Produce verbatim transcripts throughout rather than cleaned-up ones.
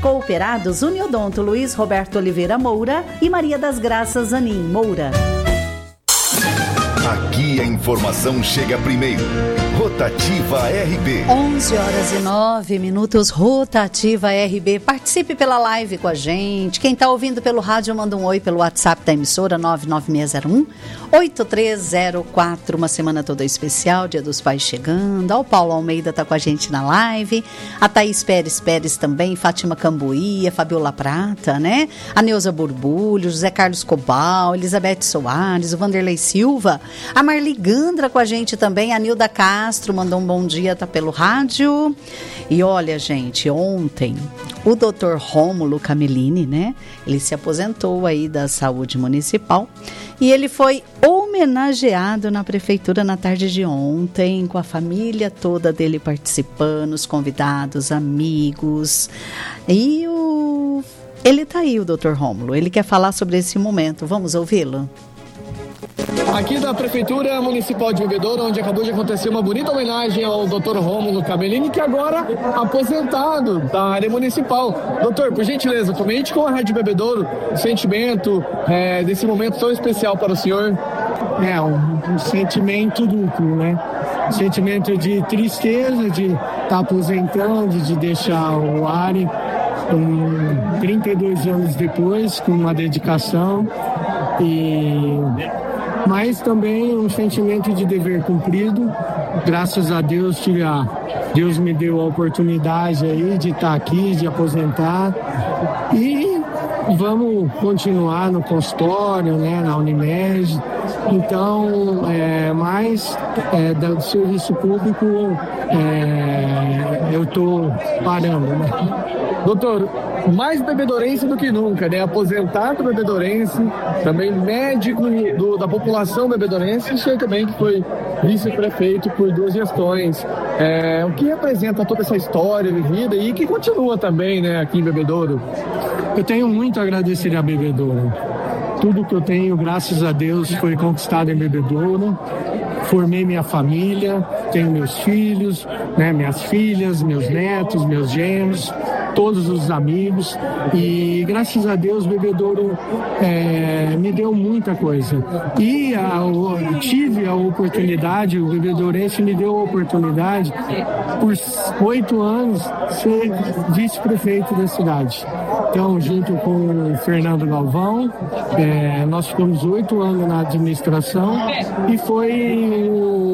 Cooperados Uniodonto Luiz Roberto Oliveira Moura e Maria das Graças Anim Moura. Aqui a informação chega primeiro. Rotativa R B. onze horas e nove minutos, Rotativa R B. Participe pela live com a gente. Quem está ouvindo pelo rádio, manda um oi pelo WhatsApp da emissora nove nove seis zero um oito três zero quatro. Uma semana toda especial, Dia dos Pais chegando. O Paulo Almeida está com a gente na live. A Thaís Pérez Pérez também, Fátima Cambuí, a Fabiola Prata, né? A Neuza Borbulho, José Carlos Cobal, Elizabeth Soares, o Vanderlei Silva, a Marli Gandra com a gente também, a Nilda Castro mandou um bom dia, tá pelo rádio. E olha, gente, ontem o doutor Rômulo Camellini, né? Ele se aposentou aí da saúde municipal e ele foi homenageado na prefeitura na tarde de ontem, com a família toda dele participando, os convidados, amigos. E o... ele tá aí, o doutor Rômulo. Ele quer falar sobre esse momento. Vamos ouvi-lo? Aqui da Prefeitura Municipal de Bebedouro, onde acabou de acontecer uma bonita homenagem ao doutor Rômulo Camellini, que agora aposentado da área municipal. Doutor, por gentileza, comente com a Rádio Bebedouro o sentimento é, desse momento tão especial para o senhor. É, um, um sentimento duplo, né? Um sentimento de tristeza de estar tá aposentando, de deixar o área um, trinta e dois anos depois, com uma dedicação, e... mas também um sentimento de dever cumprido. Graças a Deus, tive a, Deus me deu a oportunidade aí de estar aqui, de aposentar, e vamos continuar no consultório, né, na Unimed. Então, é, mais é, do serviço público, é, eu estou parando, né? Doutor, mais bebedourense do que nunca, né? Aposentado bebedourense, também médico do, da população bebedourense, e sei também que foi vice-prefeito por duas gestões. É, o que representa toda essa história vivida e que continua também, né, aqui em Bebedouro? Eu tenho muito a agradecer a Bebedouro. Tudo que eu tenho, graças a Deus, foi conquistado em Bebedouro. Formei minha família, tenho meus filhos, né, minhas filhas, meus netos, meus genros, todos os amigos, e graças a Deus Bebedouro é, me deu muita coisa. E a, eu tive a oportunidade, o bebedourense me deu a oportunidade, por oito anos, ser vice-prefeito da cidade. Então, junto com o Fernando Galvão, é, nós ficamos oito anos na administração e foi...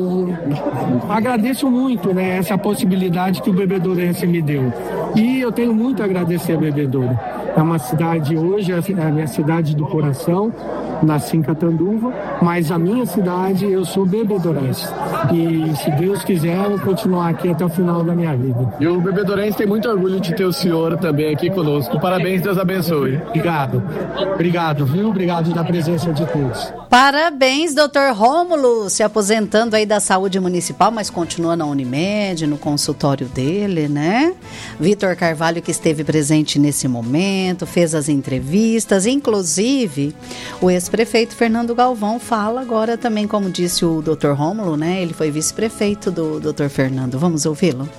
Agradeço muito, né, essa possibilidade que o bebedourense me deu. E eu tenho muito a agradecer a Bebedouro. É uma cidade, hoje é a minha cidade do coração, nasci em Catanduva, mas a minha cidade, eu sou bebedourense. E se Deus quiser, eu vou continuar aqui até o final da minha vida. E o bebedourense tem muito orgulho de ter o senhor também aqui conosco. Parabéns, Deus abençoe. Obrigado. Obrigado, viu? Obrigado da presença de todos. Parabéns, doutor Rômulo, se aposentando aí da saúde municipal, mas continua na Unimed, no consultório dele, né? Vitor Carvalho, que esteve presente nesse momento, fez as entrevistas, inclusive o ex-prefeito Fernando Galvão fala agora também, como disse o doutor Rômulo, né? Ele foi vice-prefeito do doutor Fernando. Vamos ouvi-lo?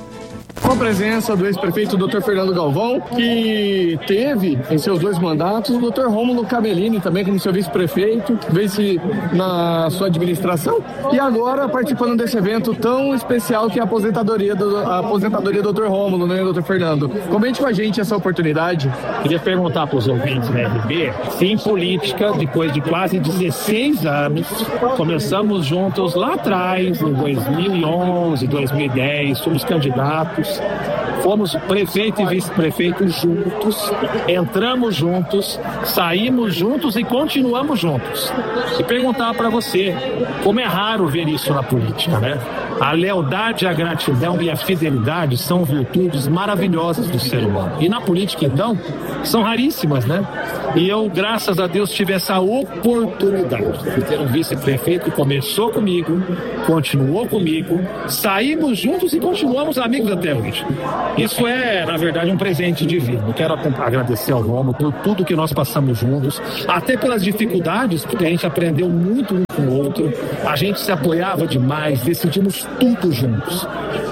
Com a presença do ex-prefeito doutor Fernando Galvão, que teve em seus dois mandatos o doutor Rômulo Camellini também como seu vice-prefeito, vice na sua administração, e agora participando desse evento tão especial que é a aposentadoria do, a aposentadoria do doutor Rômulo, né, doutor Fernando? Comente com a gente essa oportunidade. Queria perguntar para os ouvintes da R B, se em política, depois de quase dezesseis anos, começamos juntos lá atrás, em dois mil e onze, dois mil e dez, fomos candidatos, fomos prefeito e vice-prefeito juntos, entramos juntos, saímos juntos e continuamos juntos. E perguntar para você, como é raro ver isso na política, né? A lealdade, a gratidão e a fidelidade são virtudes maravilhosas do ser humano. E na política, então, são raríssimas, né? E eu, graças a Deus, tive essa oportunidade de ter um vice-prefeito que começou comigo, continuou comigo, saímos juntos e continuamos amigos até hoje. Isso é, na verdade, um presente divino. Eu quero agradecer ao Rômulo por tudo que nós passamos juntos, até pelas dificuldades, porque a gente aprendeu muito um com o outro, a gente se apoiava demais, decidimos tudo juntos.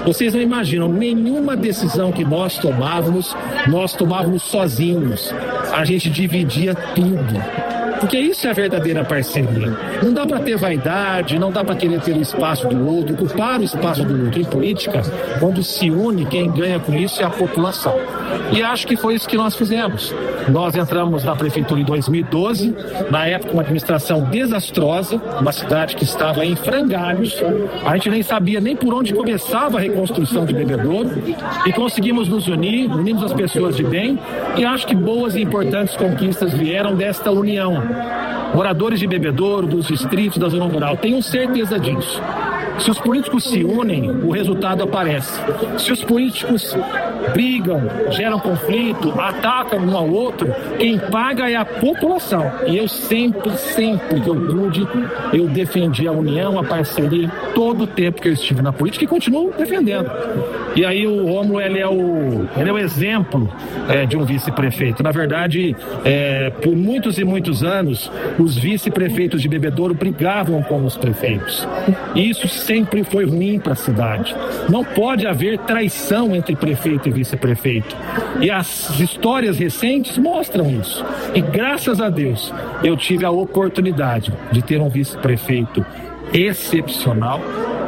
Vocês não imaginam, nenhuma decisão que nós tomávamos, nós tomávamos sozinhos. A gente dividia tudo. Porque isso é a verdadeira parceria. Não dá para ter vaidade, não dá para querer ter o espaço do outro, ocupar o espaço do outro. Em política, quando se une, quem ganha com isso é a população. E acho que foi isso que nós fizemos. Nós entramos na prefeitura em dois mil e doze, na época uma administração desastrosa, uma cidade que estava em frangalhos. A gente nem sabia nem por onde começava a reconstrução de Bebedouro. E conseguimos nos unir, unimos as pessoas de bem. E acho que boas e importantes conquistas vieram desta união. Moradores de Bebedouro, dos distritos, da zona rural, tenham certeza disso. Se os políticos se unem, o resultado aparece. Se os políticos brigam, geram conflito, atacam um ao outro, quem paga é a população. E eu sempre, sempre que eu pude, eu defendi a união, a parceria, todo o tempo que eu estive na política e continuo defendendo. E aí o Rômulo, ele é o, ele é o exemplo é, de um vice-prefeito. Na verdade, é, por muitos e muitos anos, os vice-prefeitos de Bebedouro brigavam com os prefeitos. E isso sempre foi ruim para a cidade. Não pode haver traição entre prefeito e vice-prefeito. E as histórias recentes mostram isso. E graças a Deus, eu tive a oportunidade de ter um vice-prefeito excepcional,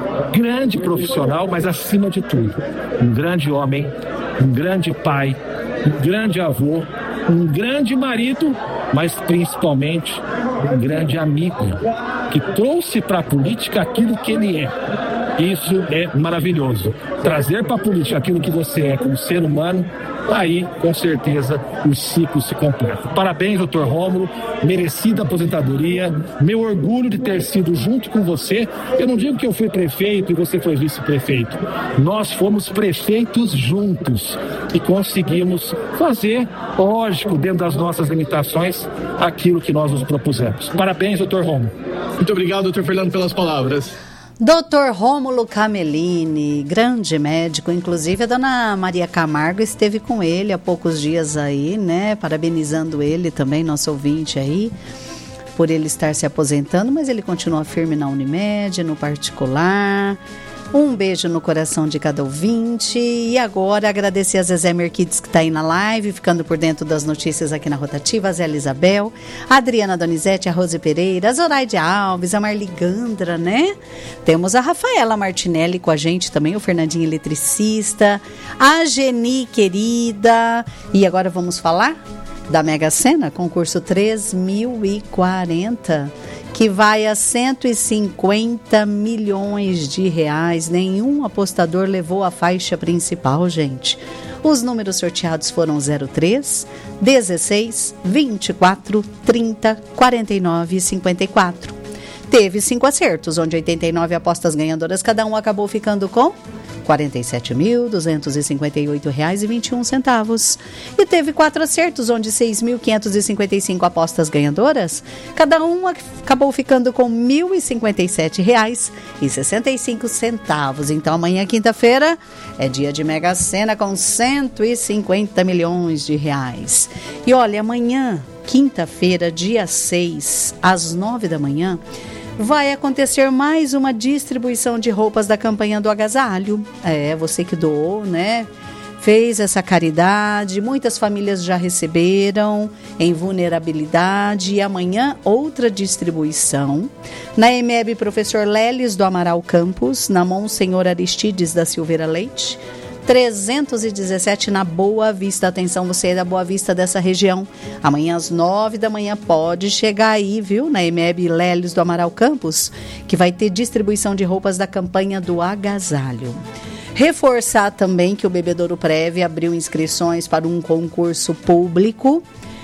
grande profissional, mas acima de tudo, um grande homem, um grande pai, um grande avô, um grande marido, mas principalmente um grande amigo, que trouxe para a política aquilo que ele é. Isso é maravilhoso. Trazer para a política aquilo que você é como ser humano, aí, com certeza, o ciclo se completa. Parabéns, doutor Rômulo, merecida aposentadoria, meu orgulho de ter sido junto com você. Eu não digo que eu fui prefeito e você foi vice-prefeito. Nós fomos prefeitos juntos e conseguimos fazer, lógico, dentro das nossas limitações, aquilo que nós nos propusemos. Parabéns, doutor Rômulo. Muito obrigado, doutor Fernando, pelas palavras. doutor Rômulo Camellini, grande médico, inclusive a dona Maria Camargo esteve com ele há poucos dias aí, né, parabenizando ele também, nosso ouvinte aí, por ele estar se aposentando, mas ele continua firme na Unimed, no particular. Um beijo no coração de cada ouvinte. E agora agradecer a Zezé Merquides, que está aí na live, ficando por dentro das notícias aqui na Rotativa, a Zé Elisabel, a Adriana Donizete, a Rose Pereira, a Zoraide Alves, a Marli Gandra, né? Temos a Rafaela Martinelli com a gente também, o Fernandinho Eletricista, a Geni querida. E agora vamos falar da Mega Sena, concurso três mil e quarenta, que vai a cento e cinquenta milhões de reais. Nenhum apostador levou a faixa principal, gente. Os números sorteados foram zero três, dezesseis, vinte e quatro, trinta, quarenta e nove e cinquenta e quatro. Teve cinco acertos, onde oitenta e nove apostas ganhadoras, cada um acabou ficando com quarenta e sete mil, duzentos e cinquenta e oito reais e vinte e um centavos. E teve quatro acertos, onde seis mil quinhentos e cinquenta e cinco apostas ganhadoras, cada um acabou ficando com mil e cinquenta e sete reais e sessenta e cinco centavos. Então amanhã, quinta-feira, é dia de Mega Sena com cento e cinquenta milhões de reais. E olha, amanhã, quinta-feira, dia seis, às nove da manhã, vai acontecer mais uma distribuição de roupas da campanha do agasalho. É, você que doou, né? Fez essa caridade, muitas famílias já receberam em vulnerabilidade. E amanhã, outra distribuição. Na E M E B, professor Leles do Amaral Campos, na Monsenhor Aristides da Silveira Leite, trezentos e dezessete na Boa Vista. Atenção, você é da Boa Vista dessa região. Amanhã às nove da manhã pode chegar aí, viu? Na E M E B Leles do Amaral Campos, que vai ter distribuição de roupas da campanha do agasalho. Reforçar também que o Bebedouro Prev abriu inscrições para um concurso público.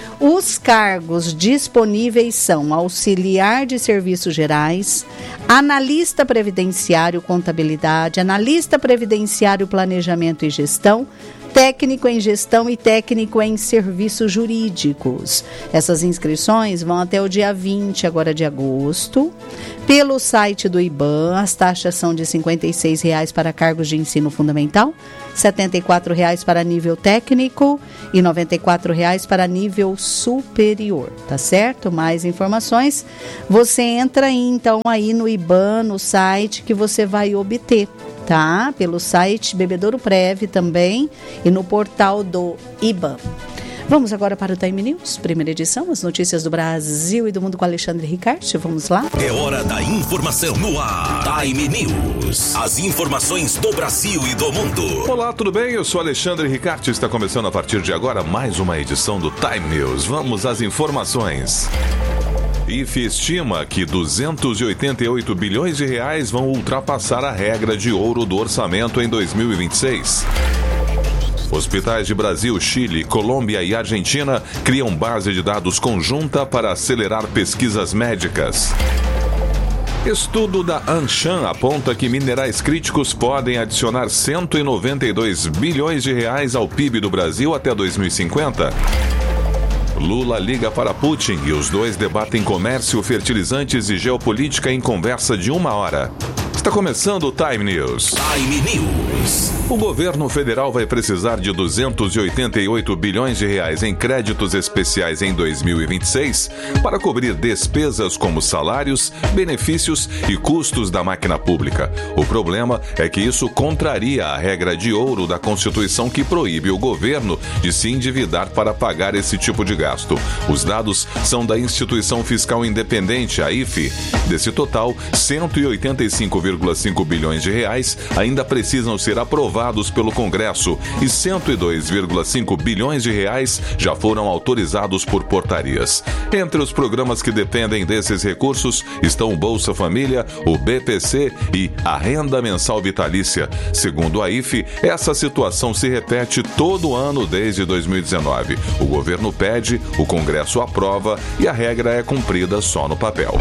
Os cargos disponíveis são auxiliar de serviços gerais, analista previdenciário contabilidade, analista previdenciário planejamento e gestão, técnico em gestão e técnico em serviços jurídicos. Essas inscrições vão até o dia vinte agora de agosto. Pelo site do IBAN, as taxas são de cinquenta e seis reais para cargos de ensino fundamental, setenta e quatro reais para nível técnico e noventa e quatro reais para nível superior, tá certo? Mais informações, você entra então aí no IBAN, no site, que você vai obter. tá? Pelo site Bebedouro Prev também e no portal do I B A. Vamos agora para o Time News, primeira edição, as notícias do Brasil e do mundo com Alexandre Ricarte. Vamos lá? É hora da informação no ar. Time News. As informações do Brasil e do mundo. Olá, tudo bem? Eu sou Alexandre Ricarte. Está começando a partir de agora mais uma edição do Time News. Vamos às informações. I F E estima que duzentos e oitenta e oito bilhões de reais vão ultrapassar a regra de ouro do orçamento em dois mil e vinte e seis. Hospitais de Brasil, Chile, Colômbia e Argentina criam base de dados conjunta para acelerar pesquisas médicas. Estudo da Anshan aponta que minerais críticos podem adicionar cento e noventa e dois bilhões de reais ao P I B do Brasil até dois mil e cinquenta. Lula liga para Putin e os dois debatem comércio, fertilizantes e geopolítica em conversa de uma hora. Está começando o Time News. Time News. O governo federal vai precisar de duzentos e oitenta e oito bilhões de reais em créditos especiais em dois mil e vinte e seis para cobrir despesas como salários, benefícios e custos da máquina pública. O problema é que isso contraria a regra de ouro da Constituição que proíbe o governo de se endividar para pagar esse tipo de gasto. Os dados são da Instituição Fiscal Independente, a I F E. Desse total, cento e oitenta e cinco vírgula cinco bilhões de reais ainda precisam ser aprovados pelo Congresso e cento e dois vírgula cinco bilhões de reais já foram autorizados por portarias. Entre os programas que dependem desses recursos estão o Bolsa Família, o B P C e a Renda Mensal Vitalícia. Segundo a I F E, essa situação se repete todo ano desde dois mil e dezenove. O governo pede, o Congresso aprova e a regra é cumprida só no papel.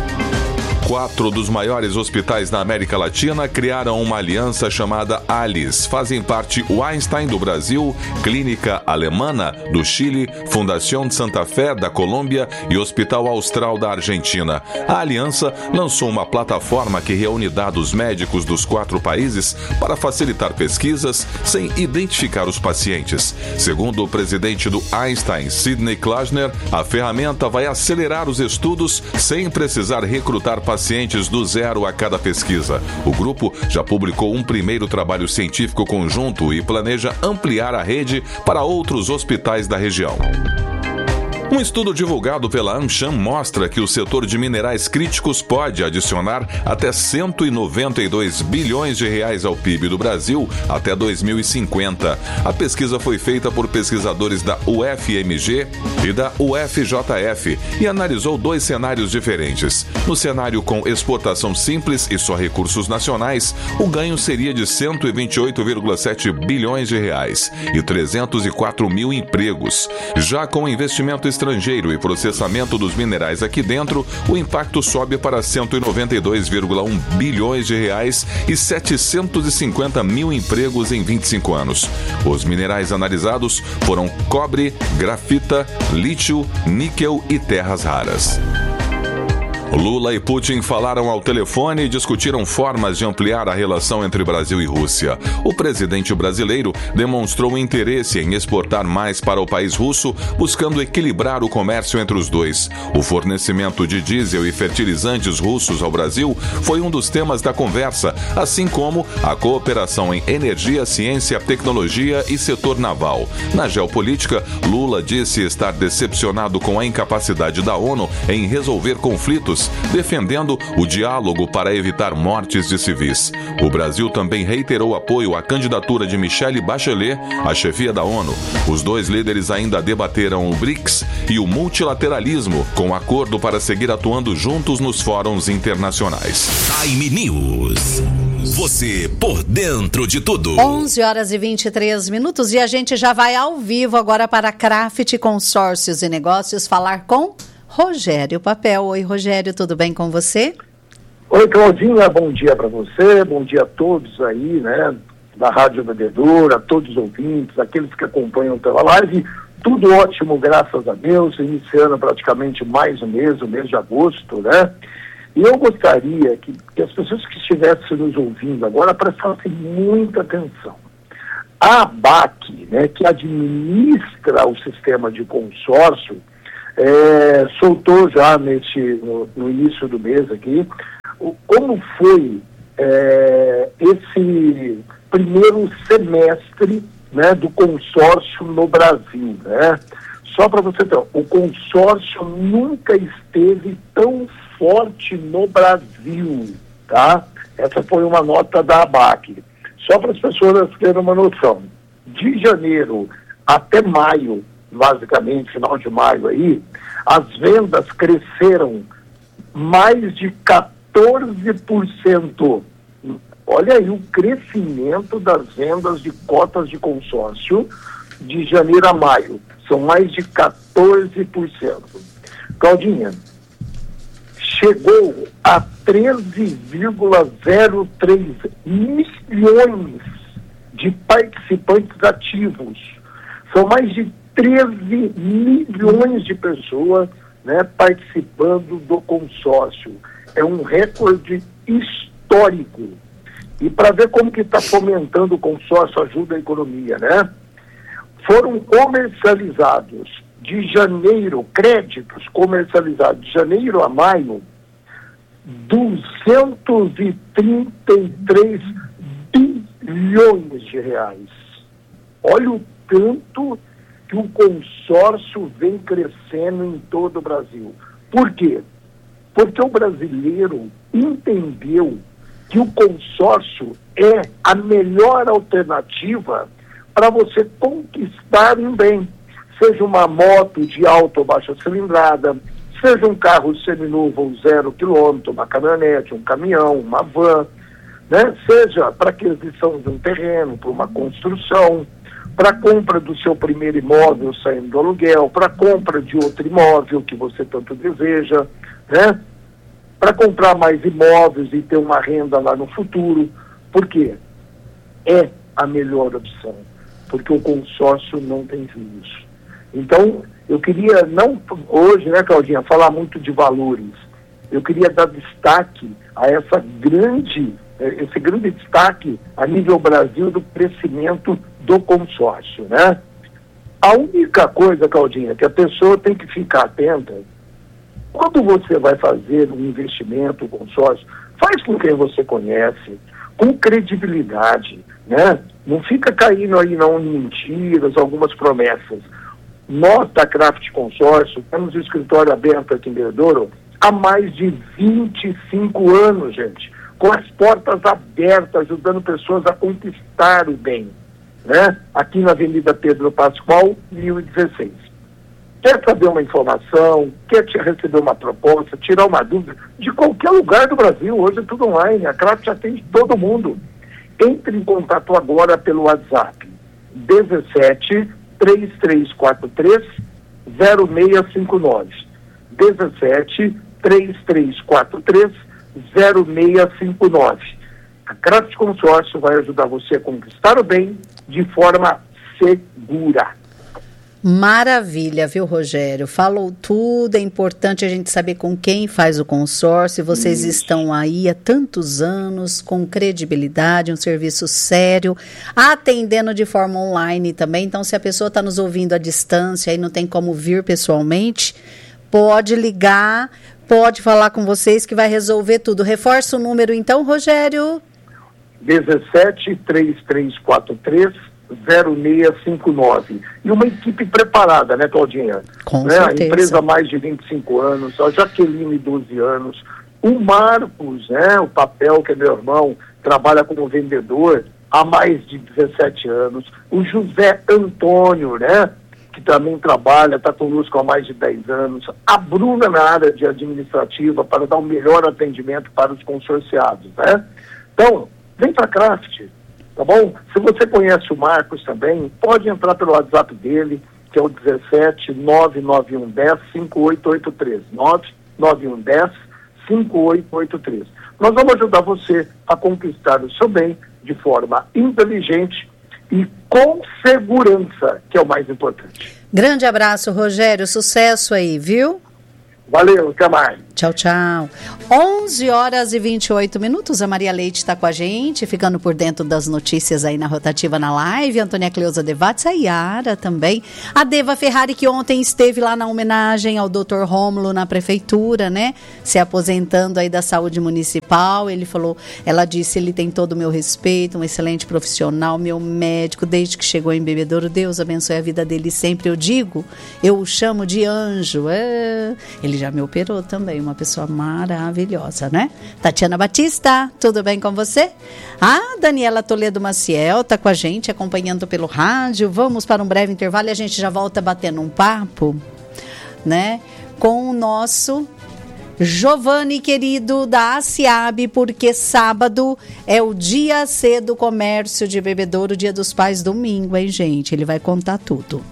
Quatro dos maiores hospitais da América Latina criaram uma aliança chamada ALIS. Fazem parte o Einstein do Brasil, Clínica Alemana do Chile, Fundação de Santa Fé da Colômbia e Hospital Austral da Argentina. A aliança lançou uma plataforma que reúne dados médicos dos quatro países para facilitar pesquisas sem identificar os pacientes. Segundo o presidente do Einstein, Sidney Klausner, a ferramenta vai acelerar os estudos sem precisar recrutar pacientes pacientes do zero a cada pesquisa. O grupo já publicou um primeiro trabalho científico conjunto e planeja ampliar a rede para outros hospitais da região. Um estudo divulgado pela Anshan mostra que o setor de minerais críticos pode adicionar até cento e noventa e dois bilhões de reais ao P I B do Brasil até dois mil e cinquenta. A pesquisa foi feita por pesquisadores da U F M G e da U F J F e analisou dois cenários diferentes. No cenário com exportação simples e só recursos nacionais, o ganho seria de cento e vinte e oito vírgula sete bilhões de reais e trezentos e quatro mil empregos. Já com investimento estrangeiro estrangeiro e processamento dos minerais aqui dentro, o impacto sobe para cento e noventa e dois vírgula um bilhões de reais e setecentos e cinquenta mil empregos em vinte e cinco anos. Os minerais analisados foram cobre, grafita, lítio, níquel e terras raras. Lula e Putin falaram ao telefone e discutiram formas de ampliar a relação entre Brasil e Rússia. O presidente brasileiro demonstrou interesse em exportar mais para o país russo, buscando equilibrar o comércio entre os dois. O fornecimento de diesel e fertilizantes russos ao Brasil foi um dos temas da conversa, assim como a cooperação em energia, ciência, tecnologia e setor naval. Na geopolítica, Lula disse estar decepcionado com a incapacidade da ONU em resolver conflitos, defendendo o diálogo para evitar mortes de civis. O Brasil também reiterou apoio à candidatura de Michelle Bachelet à chefia da ONU. Os dois líderes ainda debateram o BRICS e o multilateralismo, com acordo para seguir atuando juntos nos fóruns internacionais. Time News. Você por dentro de tudo. onze horas e vinte e três minutos e a gente já vai ao vivo agora para Craft Consórcios e Negócios falar com Rogério Papel. Oi, Rogério, tudo bem com você? Oi, Claudinha, bom dia para você, bom dia a todos aí, né, da Rádio Bebedouro, a todos os ouvintes, aqueles que acompanham pela live, tudo ótimo, graças a Deus, iniciando praticamente mais um mês, o mês de agosto, né, e eu gostaria que, que as pessoas que estivessem nos ouvindo agora prestassem muita atenção. A ABAC, né, que administra o sistema de consórcio, É, soltou já neste, no, no início do mês aqui, o, como foi é, esse primeiro semestre, né, do consórcio no Brasil, né? Só para você ter, o consórcio nunca esteve tão forte no Brasil, tá? Essa foi uma nota da ABAC. Só para as pessoas terem uma noção. De janeiro até maio, basicamente, final de maio aí, as vendas cresceram mais de quatorze por cento. Olha aí o crescimento das vendas de cotas de consórcio de janeiro a maio. São mais de quatorze por cento. Claudinha, chegou a treze vírgula zero três milhões de participantes ativos. São mais de treze milhões de pessoas, né, participando do consórcio. É um recorde histórico. E para ver como que está fomentando o consórcio ajuda a economia, né? Foram comercializados de janeiro, créditos comercializados de janeiro a maio, duzentos e trinta e três bilhões de reais. Olha o tanto que o consórcio vem crescendo em todo o Brasil. Por quê? Porque o brasileiro entendeu que o consórcio é a melhor alternativa para você conquistar um bem. Seja uma moto de alta ou baixa cilindrada, seja um carro seminovo ou zero quilômetro, uma caminhonete, um caminhão, uma van, né? Seja para aquisição de um terreno, para uma construção, para compra do seu primeiro imóvel saindo do aluguel, para compra de outro imóvel que você tanto deseja, né? Para comprar mais imóveis e ter uma renda lá no futuro. Por quê? É a melhor opção, porque o consórcio não tem juros. Então, eu queria, não hoje, né, Claudinha, falar muito de valores. Eu queria dar destaque a essa grande, esse grande destaque a nível Brasil do crescimento do consórcio, né? A única coisa, Claudinha, que a pessoa tem que ficar atenta, quando você vai fazer um investimento, um consórcio, faz com quem você conhece, com credibilidade, né? Não fica caindo aí não em mentiras, algumas promessas. Nós, da Craft Consórcio, temos o escritório aberto aqui em Bebedouro há mais de vinte e cinco anos, gente, com as portas abertas, ajudando pessoas a conquistar o bem, né? Aqui na Avenida Pedro Pascoal, mil e dezesseis. Quer saber uma informação, quer receber uma proposta, tirar uma dúvida, de qualquer lugar do Brasil, hoje é tudo online, a Craft atende todo mundo. Entre em contato agora pelo WhatsApp, dezessete, três três quatro três, zero seis cinco nove. dezessete, três três quatro três, zero seis cinco nove. A Craft Consórcio vai ajudar você a conquistar o bem de forma segura. Maravilha, viu, Rogério? Falou tudo, é importante a gente saber com quem faz o consórcio. Vocês Isso. estão aí há tantos anos, com credibilidade, um serviço sério, atendendo de forma online também. Então, se a pessoa está nos ouvindo à distância e não tem como vir pessoalmente, pode ligar, pode falar com vocês que vai resolver tudo. Reforça o número então, Rogério. dezessete, três três quatro três, zero seis cinco nove. E uma equipe preparada, né, Claudinha? Com né? certeza. A empresa há mais de vinte e cinco anos, a Jaqueline, doze anos, o Marcos, né, o Papel, que é meu irmão, trabalha como vendedor há mais de dezessete anos, o José Antônio, né, que também trabalha, está conosco há mais de dez anos, a Bruna na área de administrativa para dar o melhor atendimento para os consorciados, né? Então, vem para a Craft, tá bom? Se você conhece o Marcos também, pode entrar pelo WhatsApp dele, que é o dezessete, nove nove um um zero, cinco oito oito três, nove nove um um zero, cinco oito oito três. Nós vamos ajudar você a conquistar o seu bem de forma inteligente e com segurança, que é o mais importante. Grande abraço, Rogério, sucesso aí, viu? Valeu, até mais. Tchau, tchau. onze horas e vinte e oito minutos. A Maria Leite está com a gente, ficando por dentro das notícias aí na Rotativa na Live. Antônia Cleusa Devates, a Yara também. A Deva Ferrari, que ontem esteve lá na homenagem ao doutor Rômulo na prefeitura, né? Se aposentando aí da saúde municipal. Ele falou, ela disse, ele tem todo o meu respeito, um excelente profissional, meu médico, desde que chegou em Bebedouro. Deus abençoe a vida dele sempre. Eu digo, eu o chamo de anjo. É. Ele já me operou também, uma pessoa maravilhosa, né? Tatiana Batista, tudo bem com você? A Daniela Toledo Maciel tá com a gente, acompanhando pelo rádio. Vamos para um breve intervalo e a gente já volta batendo um papo, né? Com o nosso Giovanni querido da ASIAB, porque sábado é o dia C do comércio de Bebedouro, dia dos pais, domingo, hein, gente? Ele vai contar tudo.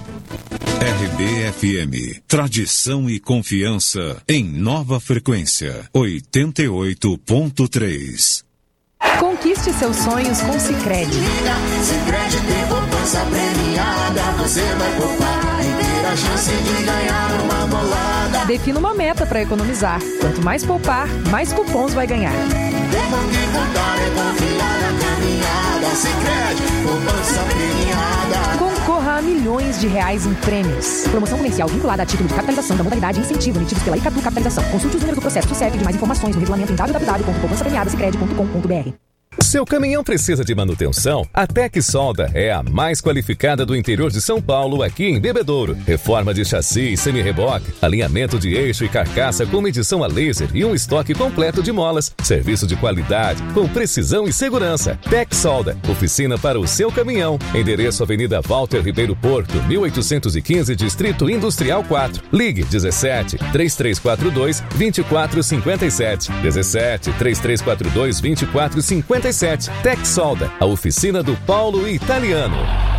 R B F M, tradição e confiança em nova frequência, oitenta e oito ponto três. Conquiste seus sonhos com Sicredi. Sicredi tem poupança premiada, você vai poupar e ter a chance de ganhar uma bolada. Defina uma meta para economizar. Quanto mais poupar, mais cupons vai ganhar. Devo de contar e confiar na caminhada. Sicredi, poupança premiada. Concorra a milhões de reais em prêmios. Promoção comercial vinculada a título de capitalização da modalidade incentivo emitidos pela Icatu Capitalização. Consulte os números do processo do C E F e de mais informações no regulamento em w w w ponto poupança premiada sicredi ponto com ponto b r. Seu caminhão precisa de manutenção? A Tec Solda é a mais qualificada do interior de São Paulo, aqui em Bebedouro. Reforma de chassi e semi-reboque, alinhamento de eixo e carcaça com medição a laser e um estoque completo de molas. Serviço de qualidade, com precisão e segurança. Tec Solda, oficina para o seu caminhão. Endereço Avenida Walter Ribeiro Porto, mil oitocentos e quinze, Distrito Industrial quatro. Ligue dezessete, três três quatro dois, dois quatro cinco sete. dezessete, três três quatro dois, dois quatro cinco sete. Tec Solda, a oficina do Paulo Italiano.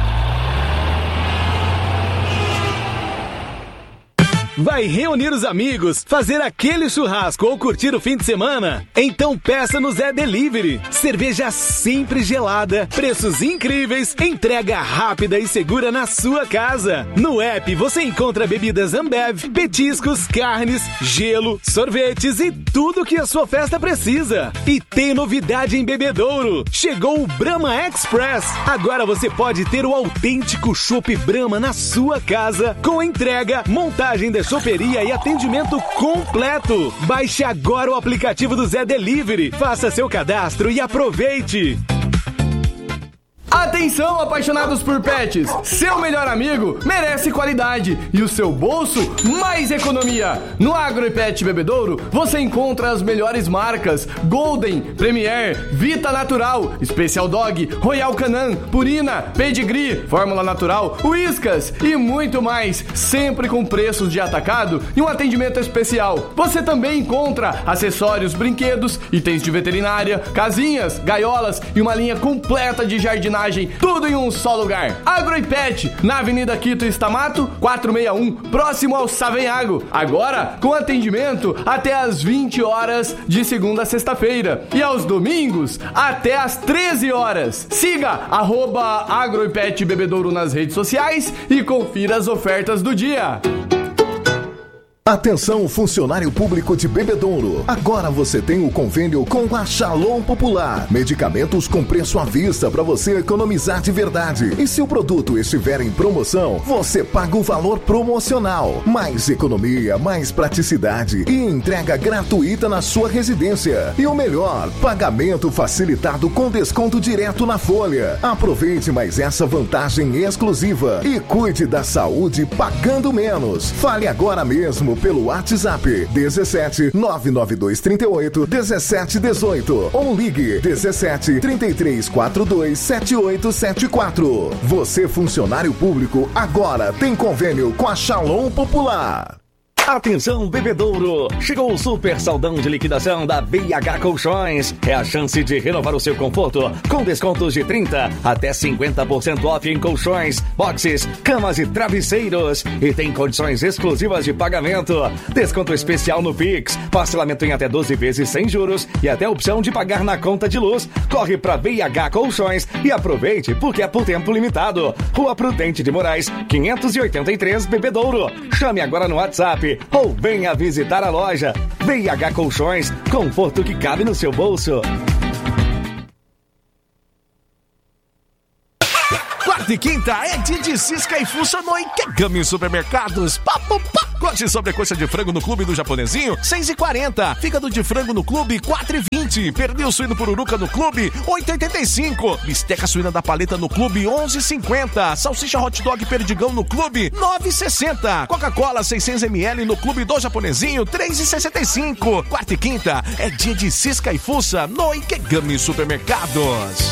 Vai reunir os amigos, fazer aquele churrasco ou curtir o fim de semana? Então peça no Zé Delivery. Cerveja sempre gelada, preços incríveis, entrega rápida e segura na sua casa. No app você encontra bebidas Ambev, petiscos, carnes, gelo, sorvetes e tudo que a sua festa precisa. E tem novidade em Bebedouro. Chegou o Brahma Express. Agora você pode ter o autêntico chopp Brahma na sua casa, com entrega, montagem da choperia e atendimento completo. Baixe agora o aplicativo do Zé Delivery, faça seu cadastro e aproveite. Atenção, apaixonados por pets! Seu melhor amigo merece qualidade e o seu bolso mais economia. No Agro e Pet Bebedouro você encontra as melhores marcas: Golden, Premier, Vita Natural, Special Dog, Royal Canin, Purina, Pedigree, Fórmula Natural, Whiskas e muito mais, sempre com preços de atacado e um atendimento especial. Você também encontra acessórios, brinquedos, itens de veterinária, casinhas, gaiolas e uma linha completa de jardinagem. Tudo em um só lugar. Agro e Pet, na Avenida Quito Estamato, quatrocentos e sessenta e um, próximo ao Savenhago. Agora, com atendimento até às vinte horas de segunda a sexta-feira. E aos domingos, até às treze horas. Siga arroba Agro e Pet Bebedouro nas redes sociais e confira as ofertas do dia. Atenção, funcionário público de Bebedouro. Agora você tem o convênio com a Shalom Popular. Medicamentos com preço à vista para você economizar de verdade. E se o produto estiver em promoção, você paga o valor promocional. Mais economia, mais praticidade e entrega gratuita na sua residência. E o melhor, pagamento facilitado com desconto direto na folha. Aproveite mais essa vantagem exclusiva e cuide da saúde pagando menos. Fale agora mesmo pelo WhatsApp dezessete, nove nove dois três oito, dezessete dezoito ou ligue dezessete, trinta e três, quarenta e dois, setenta e oito setenta e quatro. Você, funcionário público, agora tem convênio com a Shalom Popular. Atenção, Bebedouro! Chegou o super saldão de liquidação da B H Colchões. É a chance de renovar o seu conforto com descontos de trinta até cinquenta por cento off em colchões, boxes, camas e travesseiros. E tem condições exclusivas de pagamento. Desconto especial no Pix, parcelamento em até doze vezes sem juros e até opção de pagar na conta de luz. Corre pra B H Colchões e aproveite, porque é por tempo limitado. Rua Prudente de Moraes, quinhentos e oitenta e três, Bebedouro. Chame agora no WhatsApp ou venha visitar a loja. B H Colchões, conforto que cabe no seu bolso. Quarta e quinta é dia de cisca e fuça no Ikegami Supermercados. Papo, papo. Coxa sobrecoxa de frango no Clube do Japonesinho, seis e quarenta. Fígado de frango no Clube, quatro e vinte. Pernil suíno pururuca no Clube, oito e oitenta e cinco. Bisteca suína da paleta no Clube, onze e cinquenta. Salsicha hot dog perdigão no Clube, nove e sessenta. Coca-Cola seiscentos mililitros no Clube do Japonesinho, três e sessenta e cinco. Quarta e quinta é dia de cisca e fuça no Ikegami Supermercados.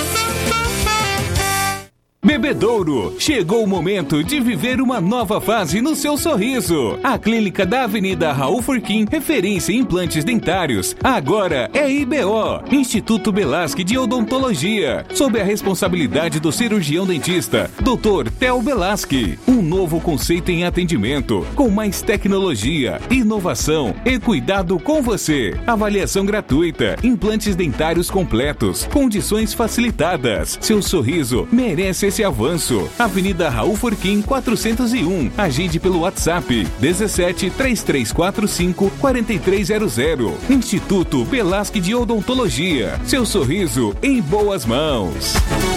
Bebedouro, chegou o momento de viver uma nova fase no seu sorriso. A clínica da Avenida Raul Furquim, referência em implantes dentários, agora é I B O, Instituto Belasque de Odontologia, sob a responsabilidade do cirurgião dentista, doutor Theo Belasque. Um novo conceito em atendimento, com mais tecnologia, inovação e cuidado com você. Avaliação gratuita, implantes dentários completos, condições facilitadas. Seu sorriso merece esse avanço. Avenida Raul Furquim quatrocentos e um. Agende pelo WhatsApp dezessete, três três quatro cinco, quatro três zero zero. Instituto Belasque de Odontologia. Seu sorriso em boas mãos.